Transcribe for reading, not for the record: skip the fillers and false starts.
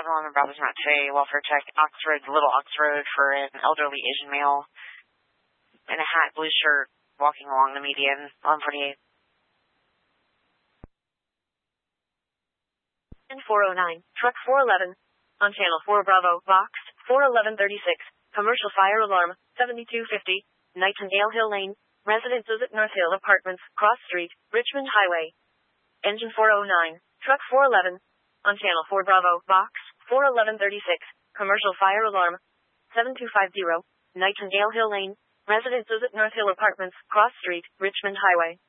7-Eleven Brothers Matt Today, welfare check, Little Ox Road for an elderly Asian male in a hat, blue shirt, walking along the median, 1148. And 409, truck 411, on channel 4 Bravo, box, 41136, commercial fire alarm, 7250, Nightingale Hill Lane, residences at North Hill Apartments, Cross Street, Richmond Highway. Engine 409, truck 411, on channel 4 Bravo, box, 41136, commercial fire alarm, 7250, Nightingale Hill Lane, residences at North Hill Apartments, Cross Street, Richmond Highway.